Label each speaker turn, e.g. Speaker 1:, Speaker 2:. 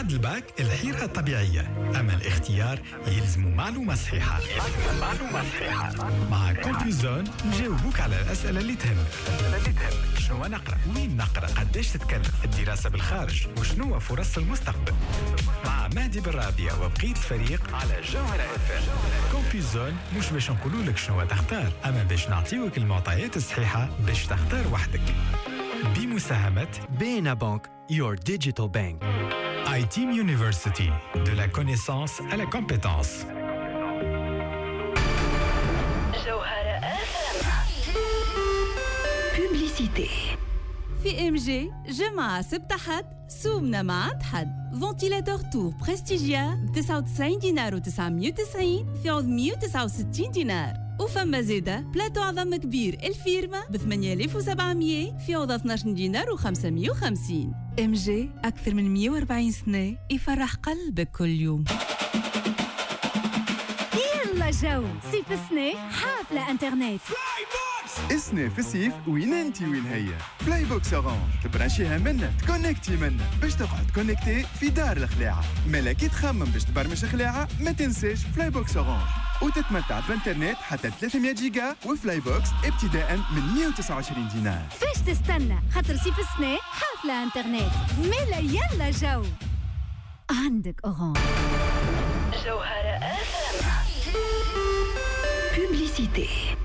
Speaker 1: بعد الباك الحيرة طبيعية، أما الاختيار يلزم معلومة صحيحة. مع كومبيوزون نجاوبوك على الأسئلة اللي تهمك. شنو نقرأ؟ وين نقرأ؟ قديش تتكلف؟ الدراسة بالخارج؟ وشنو فرص المستقبل؟ مع مهدي بالرابية وبقية الفريق على جوهرة FM. كومبيوزون مش باش نقولوا لك شنو تختار، أما باش نعطيوك المعطيات الصحيحة باش تختار وحدك. بمساهمة
Speaker 2: Bena Bank, your digital bank.
Speaker 1: iTeam University, de la connaissance à la compétence.
Speaker 3: Publicité.
Speaker 4: في ام جي جمعة سبت حد سومنا مع حد فنتيلاتور تور بريستيجيا ب 99 دينار و990 في عوض 169 دينار. وفما زيادة بلاتو عظم كبير الفيرما ب 8700 في عوض 12 دينار و550. ام جي أكثر من 140 سنة يفرح قلبك كل يوم.
Speaker 3: يلا جو صيف السنة حافلة انترنت.
Speaker 5: اسنة في الصيف وين انتي وين هي فلاي بوكس اورانج تبرانشيها منا تكونكتي منا باش تقعد كونكتي في دار الخلاعة. ملاكي تخمم باش تبرمج خلاعة ما تنساش فلاي بوكس اورانج وتتمتع بانترنت حتى 300 جيجا وفلاي بوكس ابتداء من 129 دينار.
Speaker 3: فاش تستنى خاطر صيف السنة حافلة انترنت ملا. يلا جو عندك اورانج. جوهرة FM. Publicité.